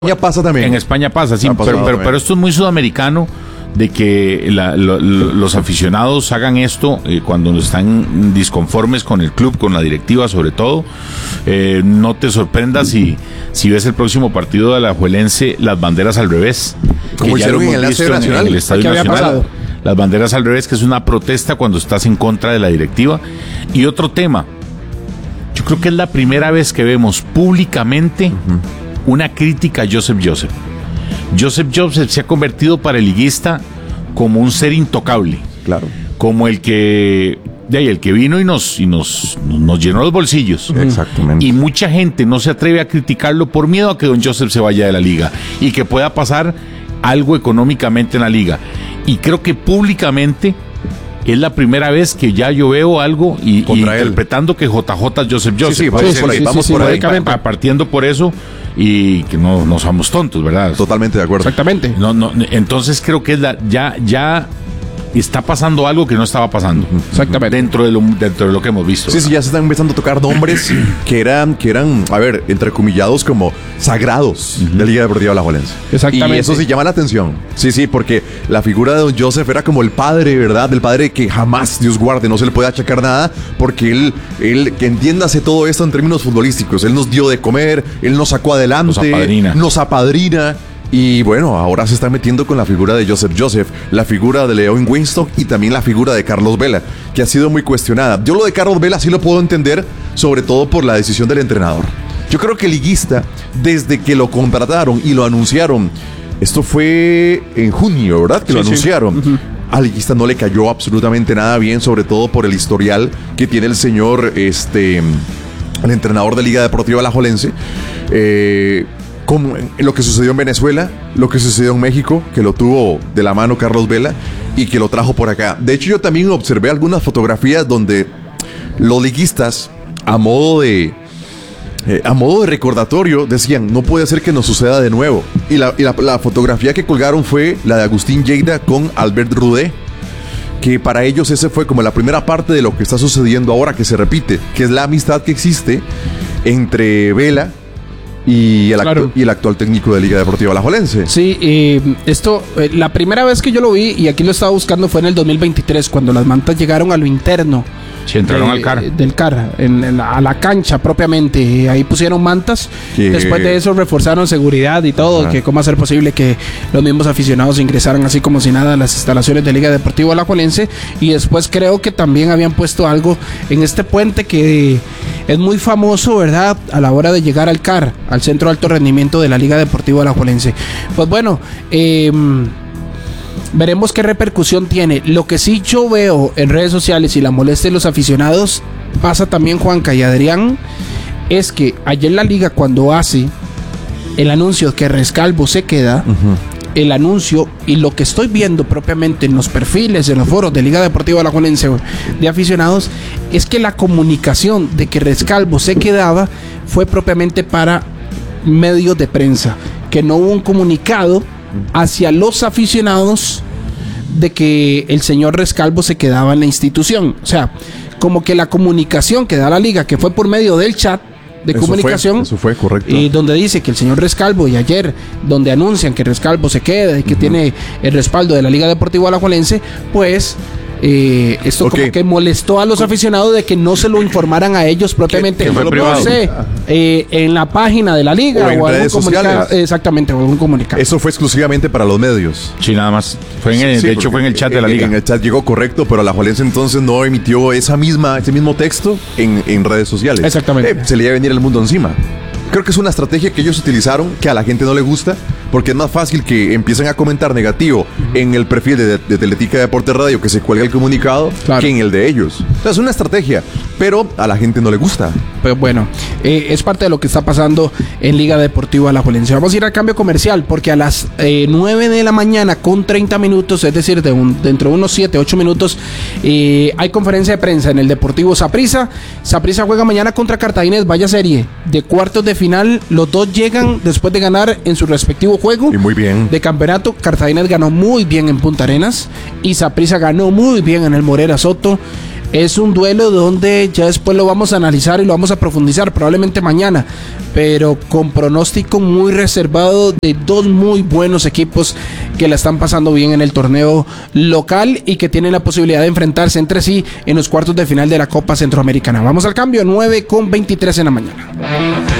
España pasa también. En España pasa, sí, pero esto es muy sudamericano, de que los aficionados hagan esto cuando están disconformes con el club, con la directiva sobre todo. No te sorprendas si ves el próximo partido de Alajuelense las banderas al revés, como que ya lo hicieron hemos visto en el Estadio Nacional. Las banderas al revés, que es una protesta cuando estás en contra de la directiva. Y otro tema, yo creo que es la primera vez que vemos públicamente una crítica a Joseph Joseph. Joseph se ha convertido para el liguista como un ser intocable. Claro. Como el que vino y nos llenó los bolsillos. Exactamente. Y mucha gente no se atreve a criticarlo por miedo a que don Joseph se vaya de la liga y que pueda pasar algo económicamente en la liga. Y creo que públicamente es la primera vez que ya yo veo algo y interpretando que JJ Joseph Joseph. Sí, vamos por ahí. Partiendo por eso y que no somos tontos, ¿verdad? Totalmente de acuerdo. Exactamente. Entonces creo que es ya está pasando algo que no estaba pasando. Exactamente. Dentro de lo que hemos visto. Sí, ya se están empezando a tocar nombres que eran, a ver, entrecomillados como sagrados de Liga Deportiva Alajuelense. Exactamente. Y eso sí llama la atención. Sí, porque la figura de don Joseph era como el padre, ¿verdad? El padre que jamás, Dios guarde, no se le puede achacar nada, porque él que entiéndase todo esto en términos futbolísticos. Él nos dio de comer, él nos sacó adelante, nos apadrina. Y bueno, ahora se está metiendo con la figura de Joseph, la figura de León Winston y también la figura de Carlos Vela, que ha sido muy cuestionada. Yo lo de Carlos Vela sí lo puedo entender, sobre todo por la decisión del entrenador. Yo creo que el liguista, desde que lo contrataron y lo anunciaron, esto fue en junio, ¿verdad? Que lo anunciaron. Sí. Al liguista no le cayó absolutamente nada bien, sobre todo por el historial que tiene el señor, el entrenador de Liga Deportiva Alajuelense. Como lo que sucedió en Venezuela, lo que sucedió en México, que lo tuvo de la mano Carlos Vela y que lo trajo por acá. De hecho, yo también observé algunas fotografías donde los liguistas, a modo de recordatorio, decían, no puede ser que nos suceda de nuevo. Y la fotografía que colgaron fue la de Agustín Lleida con Albert Rudé, que para ellos ese fue como la primera parte de lo que está sucediendo ahora, que se repite, que es la amistad que existe entre Vela y el actual técnico de Liga Deportiva Alajuelense. Sí, la primera vez que yo lo vi, y aquí lo estaba buscando, fue en el 2023, cuando las mantas llegaron a lo interno. Sí, entraron al CAR. Del CAR, a la cancha propiamente. Ahí pusieron mantas. Después de eso reforzaron seguridad y todo. Que cómo hacer posible que los mismos aficionados ingresaran así como si nada a las instalaciones de Liga Deportiva Alajuelense. Y después creo que también habían puesto algo en este puente que es muy famoso, ¿verdad? A la hora de llegar al CAR, al Centro de Alto Rendimiento de la Liga Deportiva Alajuelense. Pues bueno, veremos qué repercusión tiene. Lo que sí yo veo en redes sociales y la molestia de los aficionados, pasa también, Juanca y Adrián, es que ayer la liga, cuando hace el anuncio que Rescalvo se queda, el anuncio y lo que estoy viendo propiamente en los perfiles, en los foros de Liga Deportiva Alajuelense de aficionados, es que la comunicación de que Rescalvo se quedaba fue propiamente para medios de prensa, que no hubo un comunicado hacia los aficionados de que el señor Rescalvo se quedaba en la institución. O sea, como que la comunicación que da la liga, que fue por medio del chat de comunicación, eso fue correcto. Y donde dice que el señor Rescalvo, y ayer donde anuncian que Rescalvo se queda y que tiene el respaldo de la Liga Deportiva Alajuelense, pues esto como que molestó a los aficionados de que no se lo informaran a ellos propiamente, que fue privado. No sé, en la página de la liga o en redes sociales. Exactamente, o algún comunicado. Eso fue exclusivamente para los medios. Sí, nada más. De hecho fue en el chat de la liga. En el chat llegó correcto, pero Alajuelense entonces no emitió ese mismo texto en redes sociales. Exactamente. Se le iba a venir el mundo encima. Creo que es una estrategia que ellos utilizaron, que a la gente no le gusta, porque es más fácil que empiecen a comentar negativo en el perfil de Teletica Deporte Radio, que se cuelga el comunicado, que en el de ellos. O sea, es una estrategia, pero a la gente no le gusta. Pero bueno, es parte de lo que está pasando en Liga Deportiva Alajuelense. Vamos a ir al cambio comercial, porque a las 9 de la mañana con 30 minutos, es decir, dentro de unos 7, 8 minutos, hay conferencia de prensa en el Deportivo Saprissa. Saprissa juega mañana contra Cartaginés, vaya serie de cuartos de final. Los dos llegan después de ganar en su respectivo juego. Y muy bien. De campeonato. Cartaginés ganó muy bien en Punta Arenas y Saprissa ganó muy bien en el Morera Soto. Es un duelo donde ya después lo vamos a analizar y lo vamos a profundizar probablemente mañana. pero con pronóstico muy reservado de dos muy buenos equipos que la están pasando bien en el torneo local y que tienen la posibilidad de enfrentarse entre sí en los cuartos de final de la Copa Centroamericana. Vamos al cambio, 9:23 en la mañana.